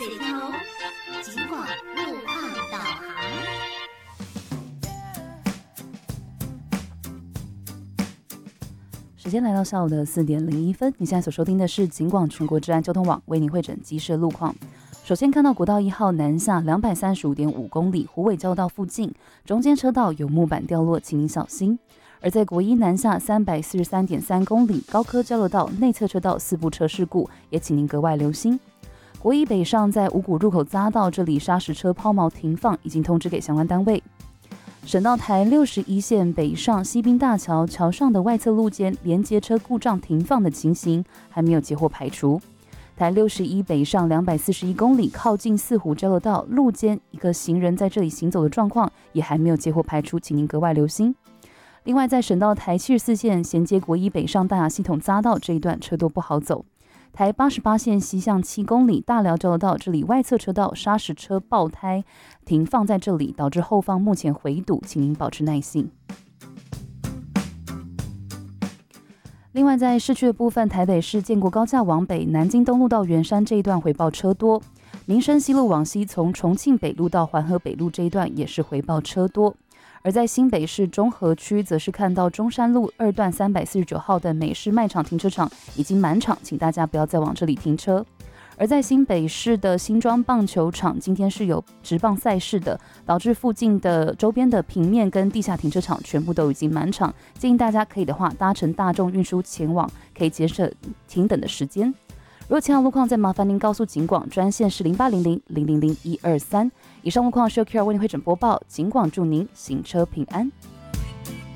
里头，尽管路况导航。 时间来到下午的4点01分，你现在所收听的是警广全国治安交通网为你汇整即时路况。首先看到国道1号南下235.5公里虎尾交流道附近，中间车道有木板掉落，请您小心。而在国一南下343.3公里高科交流道内侧车道4部车事故，也请您格外留心。国一北上在五股入口匝道这里砂石车抛锚停放，已经通知给相关单位。省道台61线北上西滨大桥桥上的外侧路肩连接车故障停放的情形还没有接获排除。台61北上241公里靠近四湖交流道路肩一个行人在这里行走的状况也还没有接获排除，请您格外留心。另外在省道台74线衔接国一北上大雅系统匝道这一段车多不好走。台88线西向7公里大寮交流道这里外侧车道砂石车爆胎停放在这里，导致后方目前回堵，请您保持耐性。另外在市区的部分，台北市建国高架往北南京东路到圆山这一段回报车多，民生西路往西从重庆北路到环河北路这一段也是回报车多。而在新北市中和区则是看到中山路2段349号的美式卖场停车场已经满场，请大家不要再往这里停车。而在新北市的新庄棒球场今天是有职棒赛事的，导致附近的周边的平面跟地下停车场全部都已经满场，建议大家可以的话搭乘大众运输前往，可以节省停等的时间。如果其他路况再麻烦您告诉警广，专线是0800-000-123。以上路况是由 QR 为您汇整播报，警广祝您行车平安。